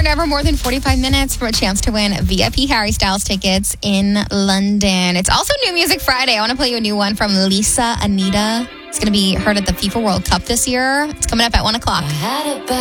never more than 45 minutes for a chance to win VIP Harry Styles tickets in London. It's also New Music Friday. I want to play you a new one from Lisa Anita. It's going to be heard at the FIFA World Cup this year. It's coming up at 1 o'clock.